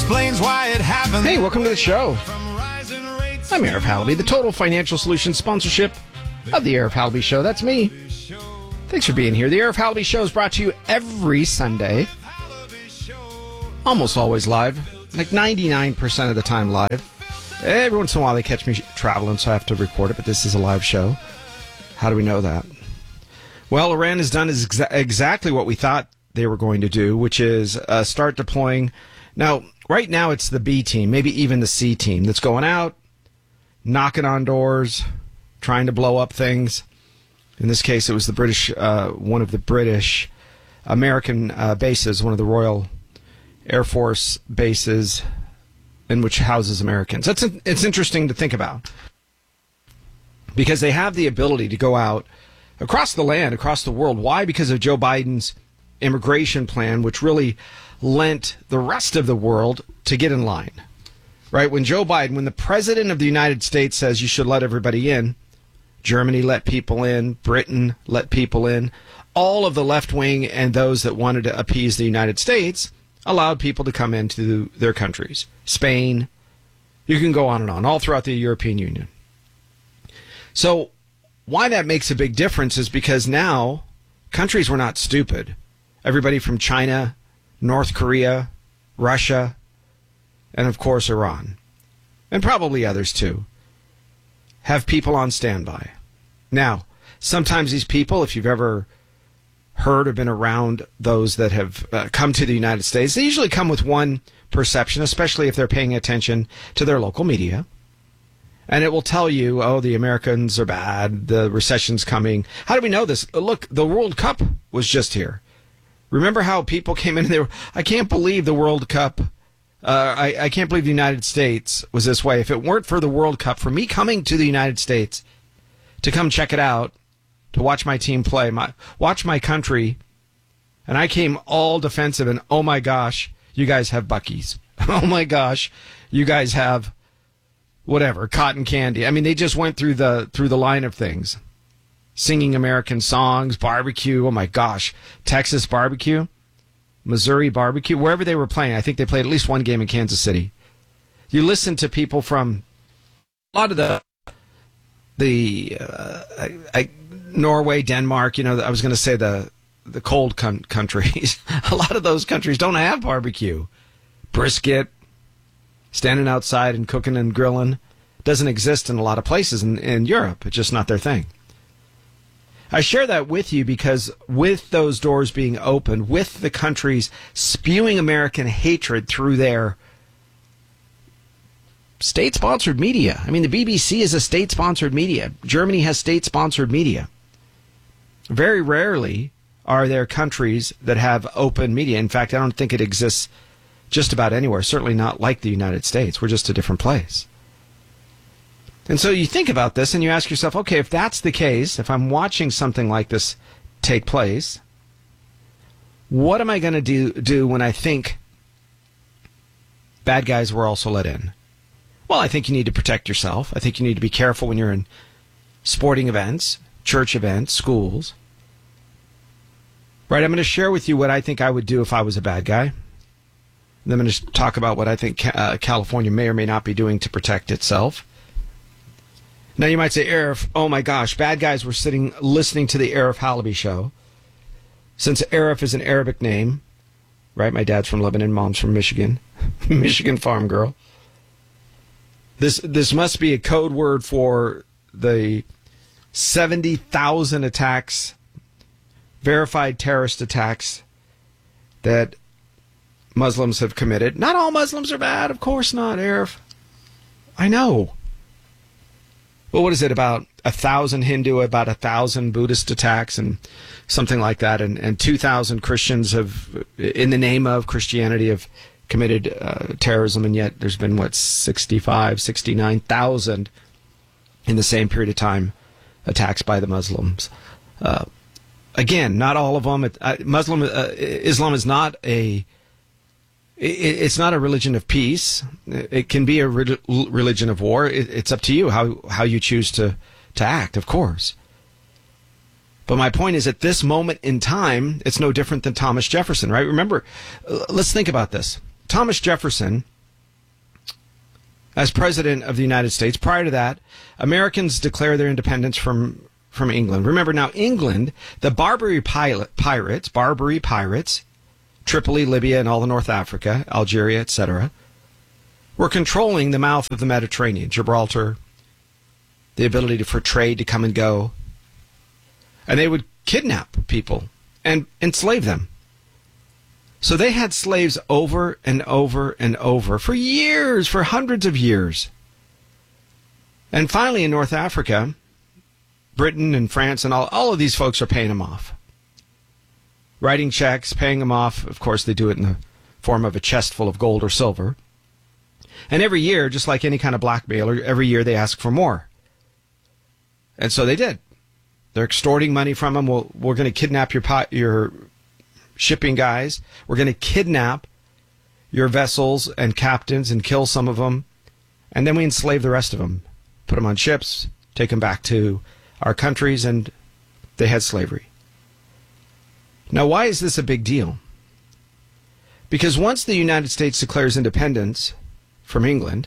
explains why it happened. Hey, welcome to the show. I'm Arif Halaby, the Total Financial Solutions sponsorship of the Arif Halaby Show. That's me. Thanks for being here. The Arif Halaby Show is brought to you every Sunday. Almost always live. Like 99% of the time live. Every once in a while they catch me traveling, so I have to record it, but this is a live show. How do we know that? Well, Iran has done exactly what we thought they were going to do, which is start deploying. Now, right now it's the B team, maybe even the C team, that's going out, knocking on doors, trying to blow up things. In this case, it was the British, one of the British American bases, one of the Royal Air Force bases in which houses Americans. It's interesting to think about because they have the ability to go out across the land, across the world. Why? Because of Joe Biden's immigration plan, which really lent the rest of the world to get in line. Right? When the president of the United States says you should let everybody in, Germany let people in, Britain let people in, all of the left wing and those that wanted to appease the United States allowed people to come into their countries. Spain, you can go on and on, all throughout the European Union. So why that makes a big difference is because now countries were not stupid. Everybody from China, North Korea, Russia, and of course Iran, and probably others too, have people on standby. Now, sometimes these people, if you've ever heard or been around those that have come to the United States, they usually come with one perception, especially if they're paying attention to their local media. And it will tell you, oh, the Americans are bad, the recession's coming. How do we know this? Look, the World Cup was just here. Remember how people came in and they were, I can't believe the World Cup, I can't believe the United States was this way. If it weren't for the World Cup, for me coming to the United States to come check it out, to watch my team play, watch my country, and I came all defensive and, oh my gosh, you guys have Buc-ee's. Oh my gosh, you guys have whatever, cotton candy. I mean, they just went through the line of things. Singing American songs, barbecue, oh my gosh, Texas barbecue, Missouri barbecue, wherever they were playing. I think they played at least one game in Kansas City. You listen to people from a lot of the Norway, Denmark, I was going to say the cold countries. A lot of those countries don't have barbecue. Brisket, standing outside and cooking and grilling, doesn't exist in a lot of places in Europe. It's just not their thing. I share that with you because with those doors being opened, with the countries spewing American hatred through their state-sponsored media. I mean, the BBC is a state-sponsored media. Germany has state-sponsored media. Very rarely are there countries that have open media. In fact, I don't think it exists just about anywhere, certainly not like the United States. We're just a different place. And so you think about this and you ask yourself, okay, if that's the case, if I'm watching something like this take place, what am I going to do when I think bad guys were also let in? Well, I think you need to protect yourself. I think you need to be careful when you're in sporting events, church events, schools. Right, I'm going to share with you what I think I would do if I was a bad guy. And I'm going to talk about what I think California may or may not be doing to protect itself. Now, you might say, Arif, oh my gosh, bad guys were listening to the Arif Halaby Show. Since Arif is an Arabic name, right? My dad's from Lebanon, mom's from Michigan. Michigan farm girl. This must be a code word for the 70,000 attacks, verified terrorist attacks that Muslims have committed. Not all Muslims are bad, of course not, Arif. I know. Well, what is it, about 1,000 Hindu, about 1,000 Buddhist attacks and something like that, and 2,000 Christians have, in the name of Christianity, have committed terrorism, and yet there's been, 69,000 in the same period of time attacks by the Muslims. Again, not all of them. Islam is not it's not a religion of peace. It can be a religion of war. It's up to you how you choose to act, of course. But my point is, at this moment in time, it's no different than Thomas Jefferson, right? Remember, let's think about this. Thomas Jefferson as president of the United States. Prior to that, Americans declare their independence from England. Remember now, England, the Barbary pirates, Tripoli, Libya, and all of North Africa, Algeria, etc., were controlling the mouth of the Mediterranean, Gibraltar, the ability for trade to come and go. And they would kidnap people and enslave them. So they had slaves over and over and over for years, for hundreds of years. And finally in North Africa, Britain and France and all of these folks are paying them off. Writing checks, paying them off. Of course, they do it in the form of a chest full of gold or silver. And every year, just like any kind of blackmailer, every year they ask for more. And so they did. They're extorting money from them. Well, we're going to kidnap your shipping guys. We're going to kidnap your vessels and captains and kill some of them. And then we enslave the rest of them. Put them on ships, take them back to our countries, and they had slavery. Now, why is this a big deal? Because once the United States declares independence from England,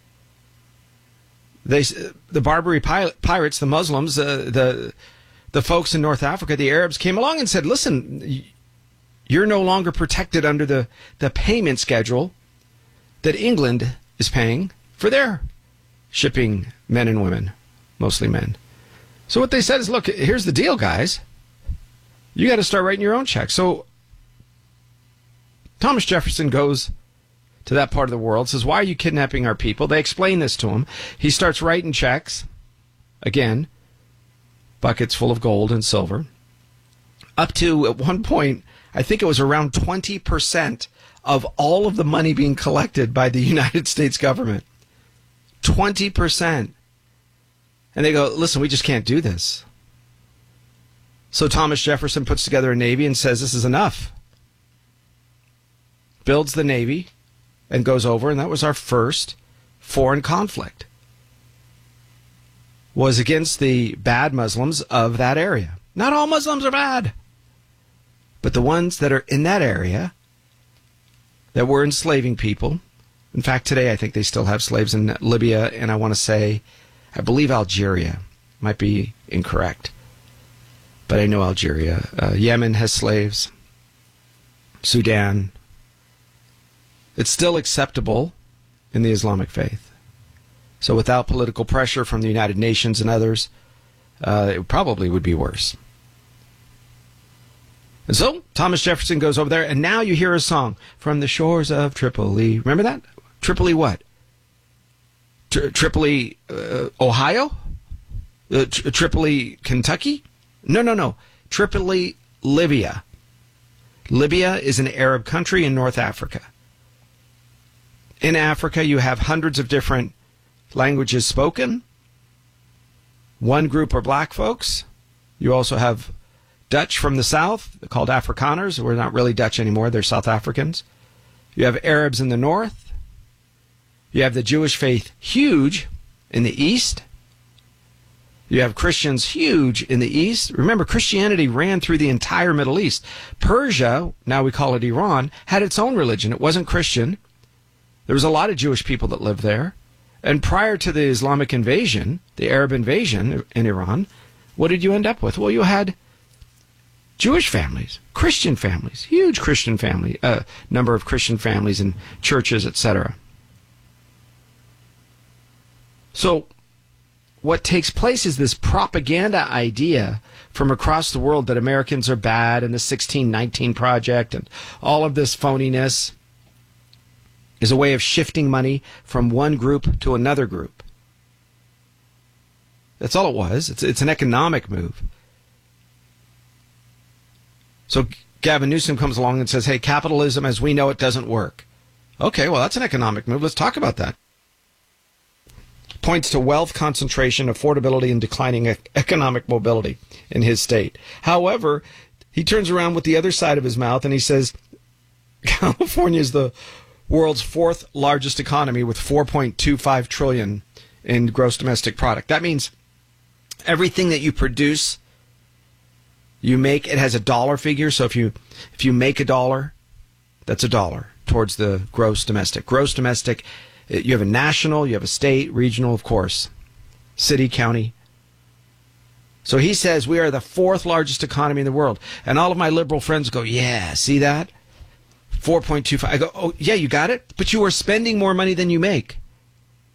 the Barbary pirates, the Muslims, the folks in North Africa, the Arabs came along and said, listen, you're no longer protected under the payment schedule that England is paying for their shipping men and women, mostly men. So what they said is, look, here's the deal, guys. You got to start writing your own checks. So Thomas Jefferson goes to that part of the world, says, why are you kidnapping our people? They explain this to him. He starts writing checks, again, buckets full of gold and silver, up to, at one point, I think it was around 20% of all of the money being collected by the United States government. 20%. And they go, listen, we just can't do this. So Thomas Jefferson puts together a navy and says, this is enough. Builds the navy and goes over, and that was our first foreign conflict. Was against the bad Muslims of that area. Not all Muslims are bad, but the ones that are in that area that were enslaving people. In fact, today I think they still have slaves in Libya, and I want to say, I believe Algeria. Might be incorrect, but I know Algeria. Yemen has slaves. Sudan. It's still acceptable in the Islamic faith. So without political pressure from the United Nations and others, it probably would be worse. And so Thomas Jefferson goes over there, and now you hear a song, From the Shores of Tripoli. Remember that? Tripoli what? Tripoli, Ohio? Tripoli, Kentucky? No. Tripoli, Libya. Libya is an Arab country in North Africa. In Africa, you have hundreds of different languages spoken. One group are black folks. You also have Dutch from the south, called Afrikaners. We're not really Dutch anymore. They're South Africans. You have Arabs in the north. You have the Jewish faith huge in the east. You have Christians huge in the east. Remember, Christianity ran through the entire Middle East. Persia, now we call it Iran, had its own religion. It wasn't Christian. There was a lot of Jewish people that lived there. And prior to the Islamic invasion, the Arab invasion in Iran, what did you end up with? Well, you had Jewish families, Christian families, huge Christian family, number of Christian families and churches, etc. So what takes place is this propaganda idea from across the world that Americans are bad and the 1619 Project and all of this phoniness is a way of shifting money from one group to another group. That's all it was. It's an economic move. So Gavin Newsom comes along and says, hey, capitalism as we know it doesn't work. Okay, well, that's an economic move. Let's talk about that. Points to wealth concentration, affordability, and declining economic mobility in his state. However, he turns around with the other side of his mouth and he says, California is the world's fourth largest economy with $4.25 trillion in gross domestic product. That means everything that you produce, you make, it has a dollar figure. So if you make $1, that's $1 towards the gross domestic. Gross domestic You have a national, you have a state, regional, of course, city, county. So he says we are the fourth largest economy in the world. And all of my liberal friends go, yeah, see that? 4.25. I go, oh, yeah, you got it? But you are spending more money than you make.